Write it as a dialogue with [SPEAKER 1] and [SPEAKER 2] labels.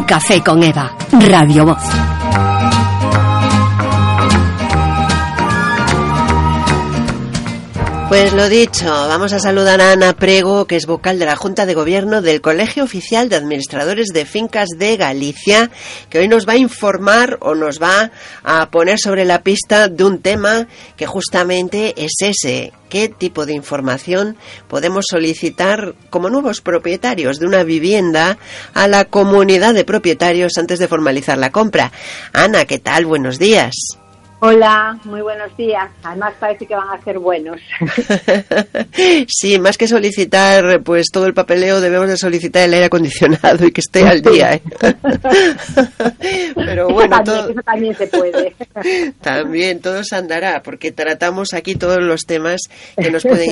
[SPEAKER 1] Un café con Eva, Radio Voz.
[SPEAKER 2] Pues lo dicho, vamos a saludar a Ana Prego, que es vocal de la Junta de Gobierno del Colegio Oficial de Administradores de Fincas de Galicia, que hoy nos va a informar o nos va a poner sobre la pista de un tema que justamente es ese. ¿Qué tipo de información podemos solicitar como nuevos propietarios de una vivienda a la comunidad de propietarios antes de formalizar la compra? Ana, ¿qué tal? Buenos días.
[SPEAKER 3] Hola, muy buenos días. Además parece que van a ser buenos.
[SPEAKER 2] Sí, más que solicitar pues todo el papeleo, debemos de solicitar el aire acondicionado y que esté al día, ¿eh? Pero bueno,
[SPEAKER 3] eso también se puede.
[SPEAKER 2] También todo se andará, porque tratamos aquí todos los temas que nos pueden